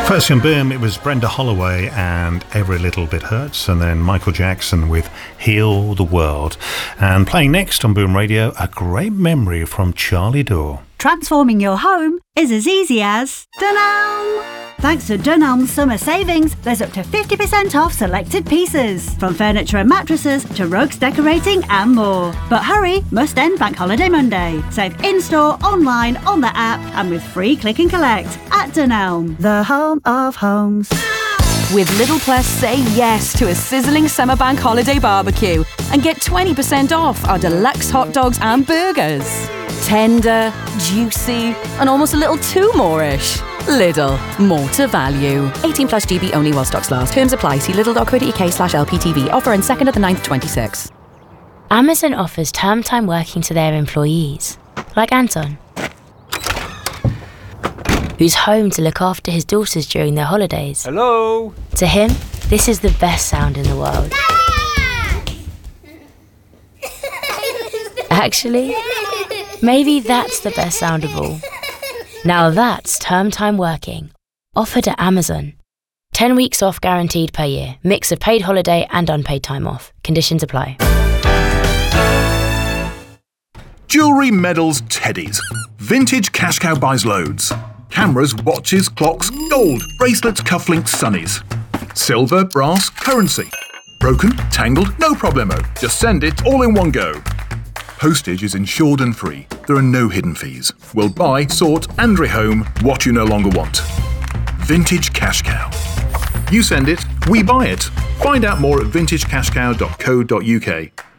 First in Boom, it was Brenda Holloway and Every Little Bit Hurts, and then Michael Jackson with Heal the World. And playing next on Boom Radio, a great memory from Charlie Dore. Transforming your home is as easy as Dunelm. Thanks to Dunelm's summer savings, there's up to 50% off selected pieces, from furniture and mattresses to rugs, decorating and more. But hurry, must end Bank Holiday Monday. Save in-store, online, on the app and with free click and collect at Dunelm, the home of homes. With Lidl Plus, say yes to a sizzling summer bank holiday barbecue and get 20% off our deluxe hot dogs and burgers. Tender, juicy, and almost a little too more-ish. Lidl, more to value. 18 plus GB only while stocks last. Terms apply. See lidl.co.uk/LPTV. Offer on 2nd of the 9th, 26. Amazon offers term time working to their employees, like Anton, who's home to look after his daughters during their holidays. Hello? To him, this is the best sound in the world. Actually, maybe that's the best sound of all. Now that's term time working, offered at Amazon. 10 weeks off guaranteed per year. Mix of paid holiday and unpaid time off. Conditions apply. Jewellery, medals, teddies. Vintage Cash Cow buys loads. Cameras, watches, clocks, gold, bracelets, cufflinks, sunnies. Silver, brass, currency. Broken, tangled, no problemo. Just send it all in one go. Postage is insured and free. There are no hidden fees. We'll buy, sort and rehome what you no longer want. Vintage Cash Cow. You send it, we buy it. Find out more at vintagecashcow.co.uk.